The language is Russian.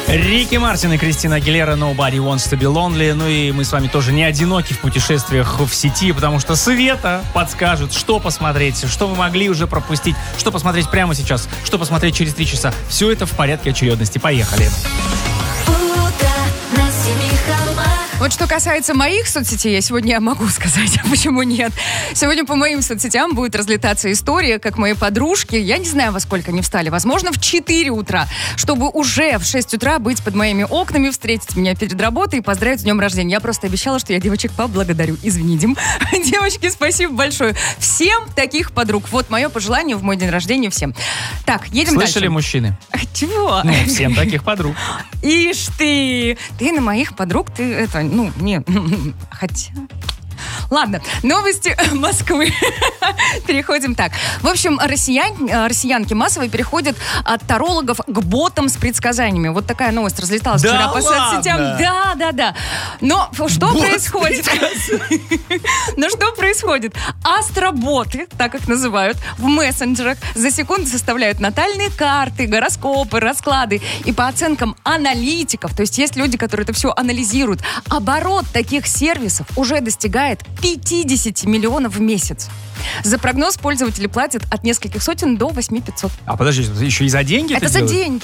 Рики Мартин и Кристина Агилера «Nobody Wants to Be Lonely». Ну и мы с вами тоже не одиноки в путешествиях в сети, потому что Света подскажет, что посмотреть, что вы могли уже пропустить, что посмотреть прямо сейчас, что посмотреть через 3 часа. Все это в порядке очередности. Поехали. Вот что касается моих соцсетей, я сегодня могу сказать, а почему нет. Сегодня по моим соцсетям будет разлетаться история, как мои подружки, я не знаю, во сколько они встали, возможно, в 4 утра, чтобы уже в 6 утра быть под моими окнами, встретить меня перед работой и поздравить с днем рождения. Я просто обещала, что я девочек поблагодарю. Извини, Дим. Девочки, спасибо большое. Всем таких подруг. Вот мое пожелание в мой день рождения всем. Так, едем дальше. Слышали, мужчины? Чего? Ну, всем таких подруг. Ишь ты! Ты на моих подруг, ты это, не, хотя... Ладно, новости Москвы. Переходим так. В общем, россиянки массово переходят от тарологов к ботам с предсказаниями. Вот такая новость разлеталась вчера по соцсетям. Да. Но что происходит? Но что происходит? Астроботы, так их называют, в мессенджерах за секунду составляют натальные карты, гороскопы, расклады. И по оценкам аналитиков, то есть есть люди, которые это все анализируют, оборот таких сервисов уже достигает 50 миллионов в месяц. За прогноз пользователи платят от нескольких сотен до 8500. А подожди, еще и за деньги это за делают? деньги.